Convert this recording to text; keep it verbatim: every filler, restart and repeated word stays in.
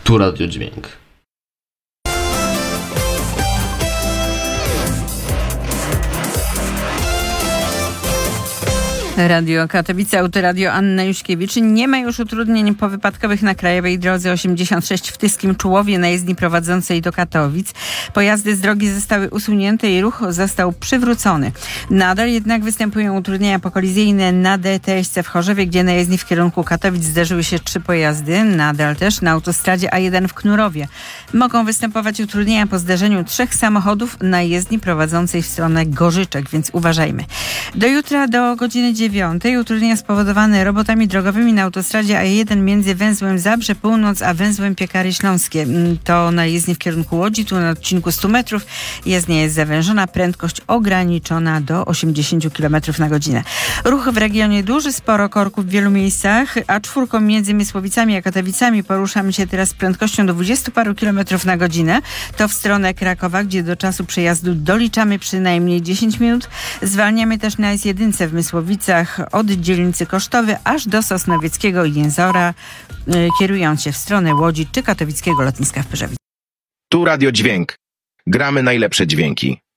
Tu Radio Dźwięk. Radio Katowice, Autoradio, Anna Juśkiewicz. Nie ma już utrudnień powypadkowych na krajowej drodze osiemdziesiąt sześć w Tyskim Czułowie na jezdni prowadzącej do Katowic. Pojazdy z drogi zostały usunięte i ruch został przywrócony. Nadal jednak występują utrudnienia pokolizyjne na D T S C w Chorzowie, gdzie na jezdni w kierunku Katowic zderzyły się trzy pojazdy. Nadal też na autostradzie A jeden w Knurowie mogą występować utrudnienia po zderzeniu trzech samochodów na jezdni prowadzącej w stronę Gorzyczek, więc uważajmy. Do jutra do godziny dziewiątej utrudnienia spowodowane robotami drogowymi na autostradzie A jeden między węzłem Zabrze Północ a węzłem Piekary Śląskie. To na jezdni w kierunku Łodzi, tu na odcinku stu metrów. Jezdnia jest zawężona, prędkość ograniczona do osiemdziesiąt kilometrów na godzinę. Ruch w regionie duży, sporo korków w wielu miejscach, a czwórką między Mysłowicami a Katowicami poruszamy się teraz z prędkością do dwudziestu paru kilometrów na godzinę. To w stronę Krakowa, gdzie do czasu przejazdu doliczamy przynajmniej dziesięć minut. Zwalniamy też na S jeden w Mysłowicach od dzielnicy Kosztowy aż do Sosnowieckiego i Jęzora, yy, kierując się w stronę Łodzi czy katowickiego lotniska w Pyrzowie. Tu Radio Dźwięk. Gramy najlepsze dźwięki.